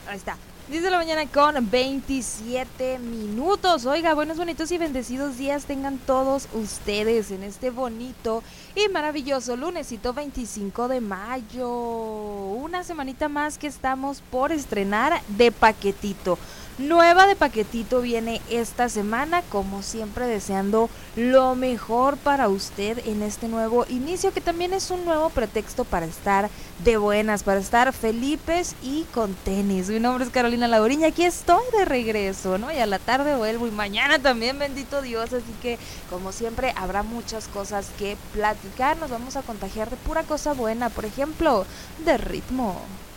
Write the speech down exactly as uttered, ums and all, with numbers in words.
Ahí está. diez de la mañana con veintisiete minutos. Oiga, buenos, bonitos y bendecidos días tengan todos ustedes en este bonito y maravilloso lunesito veinticinco de mayo. Una semanita más que estamos por estrenar de paquetito. Nueva de paquetito viene esta semana, como siempre deseando lo mejor para usted en este nuevo inicio, que también es un nuevo pretexto para estar de buenas, para estar felices y con tenis. Mi nombre es Carolina Lauriña, aquí estoy de regreso, ¿no? Y a la tarde vuelvo y mañana también, bendito Dios, así que como siempre habrá muchas cosas que platicar, nos vamos a contagiar de pura cosa buena, por ejemplo, de ritmo.